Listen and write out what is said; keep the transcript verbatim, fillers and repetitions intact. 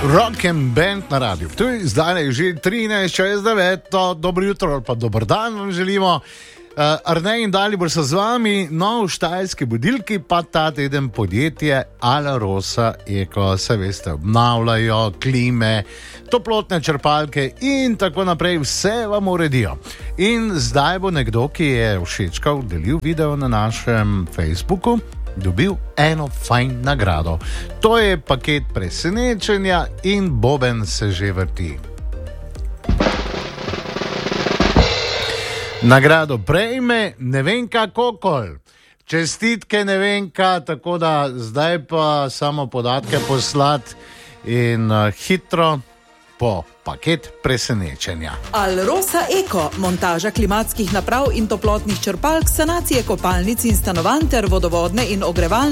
Rock and Band na radiju. Tu je zdaj že trinajst čez devet, dobro jutro ali pa dober dan vam želimo. Uh, Arnej in Dalibor so z vami, nov štajerski budilki, pa ta teden podjetje Alarosa Eko, se veste, obnavljajo klime, toplotne črpalke in tako naprej, vse vam uredijo. In zdaj bo nekdo, ki je všečkal, delil video na našem Facebooku, dobil eno fajn nagrado. To je paket presenečenja in boben se že vrti. Nagrado prejme Nevenka Kokol. Čestitke Nevenka, tako da zdaj pa samo podatke poslati in uh, hitro po paket presenečenja. Alarosa Eko, montaža klimatskih naprav in toplotnih črpalk, sanacije kopalnic in stanovanj ter vodovodne in ogrevalne